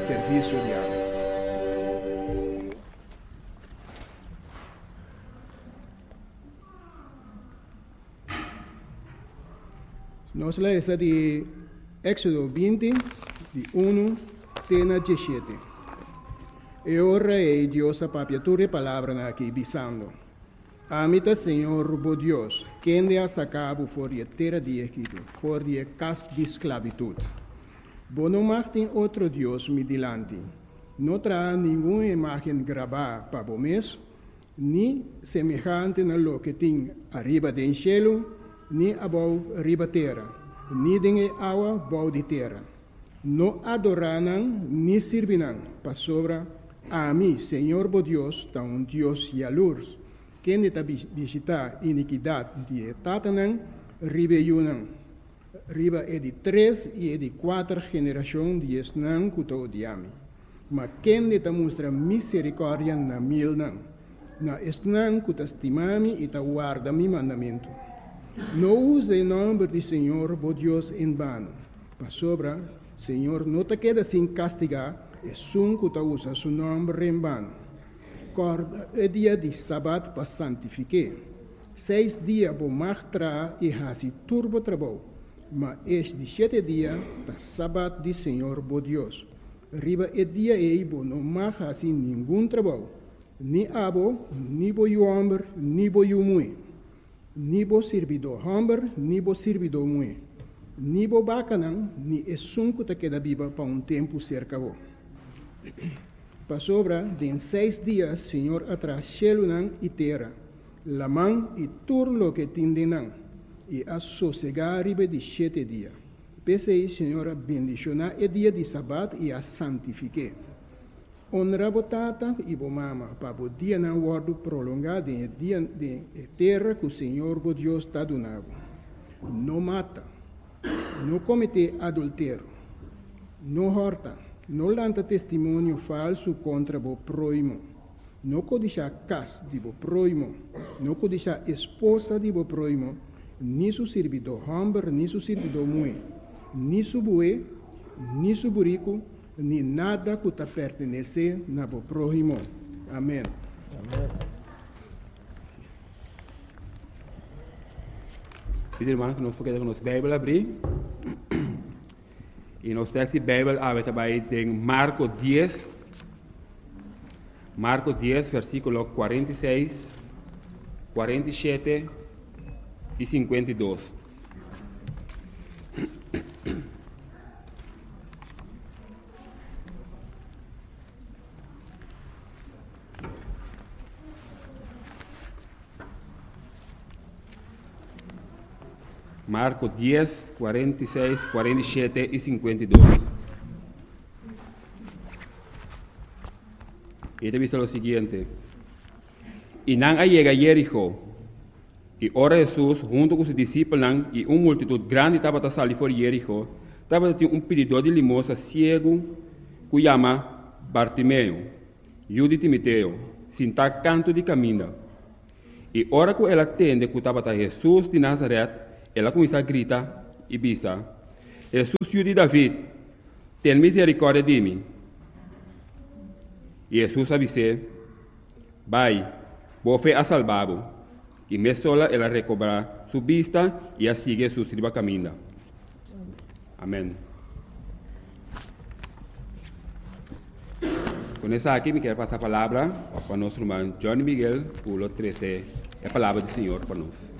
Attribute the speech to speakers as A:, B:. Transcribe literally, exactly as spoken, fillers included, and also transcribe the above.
A: serviço de água. Nós lemos de Éxodo vinte, de um até dezessete. E ora é Deus a papiatura e palavra aqui, bisando. Amita Senhor, bo Deus, quem de a sacabo for de terra de Egito, for de casa de esclavitud. Bo não martem outro Deus me dilante. Não terá nenhuma imagem gravada para o mês, nem semelhante na lo que tem arriba do cielo, nem abaixo arriba terra, nem de água abaixo de terra. Não adorarão, nem servirão, para sobra a mim, Senhor bo Deus, tá um Deus e a luz, quem está visitar iniquidade de Tatanã, riba Yunã. Riba é de três e é de quatro gerações de Esnã que estou de ami. Mas quem está mostra misericórdia na mil não. Na Esnã que está estimami e está guarda mi mandamento. Não use o nome de Senhor, bo Deus, em vano. Para sobra, Senhor, não te queda sem castigar, é sun que está usa seu nome em vano. Corda é dia de sábado para santificar. Seis dias vou martrar e hasi turbo trabalho. Mas este sete dias, da sábado de Senhor, bo Deus. Riba é dia e bo não mais hasi nenhum trabalho. Ni abo, ni bo yu homem, ni bo yu mui. Ni bo servidor homem, ni bo servidor mui. Ni bo bacanão, ni é sunco que queda viva para um tempo cerca bo. Para sobra, de seis dias, Senhor atrás céu e terra, la mão e tudo lo que tindenam, e a sossegar riba de sete dias. Pensei, Senhor, bendicionar o dia de sábado e a santifique. Honra bo tata e bo mama, para o dia não guardo prolongado em dia de terra que o Senhor bo Deus está donando. Não mata, não comete adultério, não horta, não lanta testemunho falso contra o próximo, não codicia casa de o próximo, não codicia esposa de o próximo, nem seu servidor homem, nem seu servidor mulher, nem seu bué, nem seu burico, nem nada que te pertenece na o próximo. Amém. Amém.
B: Pedir irmão que nós podemos nossa Bíblia abrir. E nós texto de Bíblia abre também em Marcos dez. Marcos dez, versículo quarenta e seis, quarenta e sete e cinquenta e dois. Marcos dez, quarenta e seis, quarenta e sete e cinquenta e dois. E te visto o seguinte. E não llega a Jericó. E ora Jesus, junto com os discípulos, e uma multitud grande estava a sair por Jericó, estava a um pedidor de limosna cego, que chama Bartimeu, filho de Timoteo, sentado canto de caminho. E ora que ela atende que estava a Jesus de Nazaré, ela começa a gritar e bisa: Jesus, filho de David, tem misericórdia de mim. E Jesus avise: vai, boa fé a salvado. E me sola ela recobra sua vista e a sigue su riba caminho. Amém. Com essa aqui, me quero passar a palavra para o nosso irmão Johnny Miguel, pulo treze, a palavra do Senhor para nós.